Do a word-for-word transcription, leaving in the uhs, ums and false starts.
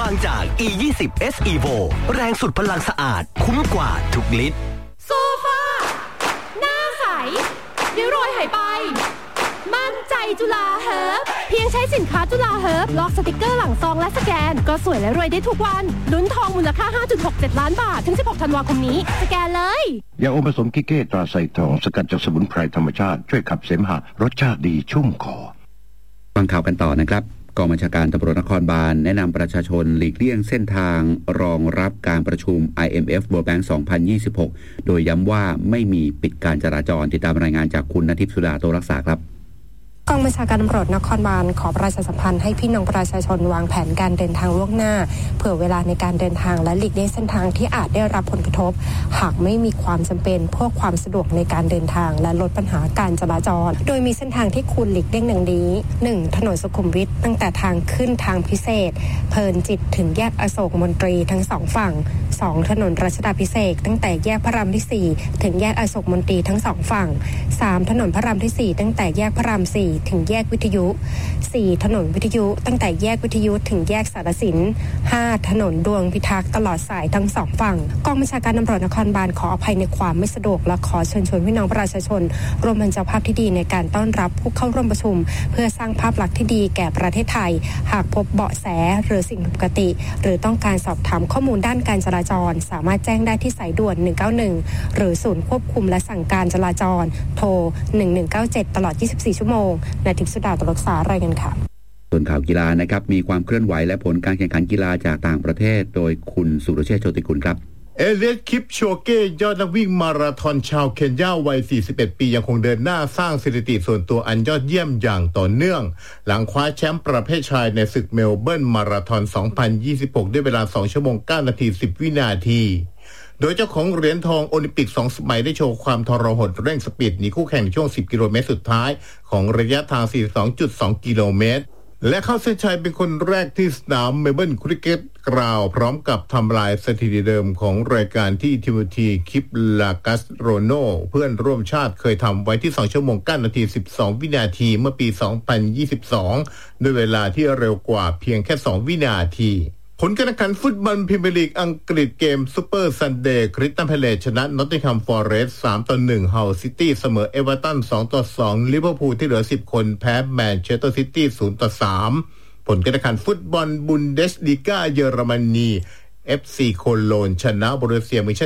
างจาก อี ยี่สิบ เอส Evo แรงสุดพลังสะอาดคุ้มกว่าทุกลิตรโซฟาหน้าใสริ้วรอยหายไปมั่นใจจุฬาเฮิร์บเพียงใช้สินค้าจุฬาเฮิร์บลอกสติกเกอร์หลังซองและสแกนก็สวยและรวยได้ทุกวันลุ้นทองมูลค่า ห้าจุดหกเจ็ด ล้านบาทถึงสิบหกธันวาคมนี้สแกนเลยยาอมผสมกิเก้ตราไซทองสกัดจากสมุนไพรธรรมชาติช่วยขับเสมหะรสชาติดีชุ่มคอฟังข่าวกันต่อนะครับกองบัญชาการตำรวจนครบาลแนะนำประชาชนหลีกเลี่ยงเส้นทางรองรับการประชุม ไอ เอ็ม เอฟ World Bank สองพันยี่สิบหกโดยย้ำว่าไม่มีปิดการจราจรติดตามรายงานจากคุณณทิพย์สุดาโตรักษาครับกองบัญชาการตำรวจนครบาลขอประชาสัมพันธ์ให้พี่น้องประชาชนวางแผนการเดินทางล่วงหน้าเผื่อเวลาในการเดินทางและหลีกเลี่ยงเส้นทางที่อาจได้รับผลกระทบหากไม่มีความจำเป็นเพื่อความสะดวกในการเดินทางและลดปัญหาการจราจรโดยมีเส้นทางที่ควรหลีกเลี่ยงดังนี้ หนึ่ง ถนนสุขุมวิทตั้งแต่ทางขึ้นทางพิเศษเพลินจิตถึงแยกอโศกมนตรีทั้งสองฝั่ง สอง ถนนรัชดาภิเษกตั้งแต่แยกพระรามที่สี่ถึงแยกอโศกมนตรีทั้งสองฝั่ง สาม ถนนพระรามที่สี่ตั้งแต่แยกพระรามสี่ถึงแยกวิทยุสี่ ถนนวิทยุตั้งแต่แยกวิทยุถึงแยกสารสิน ห้า ถนนดวงพิทักษ์ตลอดสายทั้งสองฝั่งกองบัญชาการตำรวจนครบาลขออภัยในความไม่สะดวกและขอเชิญชวนพี่น้องประชาชนร่วมเป็นเจ้าภาพที่ดีในการต้อนรับผู้เข้าร่วมประชุมเพื่อสร้างภาพลักษณ์ที่ดีแก่ประเทศไทยหากพบเบาะแสหรือสิ่งผิดปกติหรือต้องการสอบถามข้อมูลด้านการจราจรสามารถแจ้งได้ที่สายด่วนหนึ่งเก้าหนึ่งหรือศูนย์ควบคุมและสั่งการจราจรโทรหนึ่งหนึ่งเก้าเจ็ดตลอดยี่สิบสี่ชั่วโมงณทิพย์สุดาตรักษารายงานค่ะส่วนข่าวกีฬานะครับมีความเคลื่อนไหวและผลการแข่งขันกีฬาจากต่างประเทศโดยคุณสุรเชษฐ์โชติกุลครับเอเลียต คิปโชเก้ยอดนักวิ่งมาราธอนชาวเคนยาวัยสี่สิบเอ็ดปียังคงเดินหน้าสร้างสถิติส่วนตัวอันยอดเยี่ยมอย่างต่อเนื่องหลังคว้าแชมป์ประเภทชายในศึกเมลเบิร์นมาราธอนสองพันยี่สิบหกด้วยเวลาสองชั่วโมงเก้านาทีสิบวินาทีโดยเจ้าของเหรียญทองโอลิมปิกสองสมัยได้โชว์ความทรหดเร่งสปีดหนีคู่แข่งในช่วงสิบกิโลเมตรสุดท้ายของระยะทาง สี่สิบสองจุดสอง กิโลเมตรและเข้าเส้นชัยเป็นคนแรกที่สนามเมลเบิร์นคริกเก็ตกราวพร้อมกับทำลายสถิติเดิมของรายการที่ทิโมธีคิปลากัสโรโนเพื่อนร่วมชาติเคยทำไว้ที่สองชั่วโมงเก้านาทีสิบสองวินาทีเมื่อปีสองพันยี่สิบสองด้วยเวลาที่เร็วกว่าเพียงแค่สองวินาทีผลการแข่งขันฟุตบอลพรีเมียร์ลีกอังกฤษเกมซุปเปอร์ซันเดย์คริสตัลพาเลซชนะนอตติงแฮมฟอเรสต์ สามต่อหนึ่ง ฮัลซิตี้เสมอเอเวอร์ตัน สองต่อสอง ลิเวอร์พูลที่เหลือสิบคนแพ้แมนเชสเตอร์ซิตี้ ศูนย์ต่อสาม ผลการแข่งขันฟุตบอลบุนเดสลีกาเยอรมนี เอฟ ซี โคโลนชนะบรูเซียมิ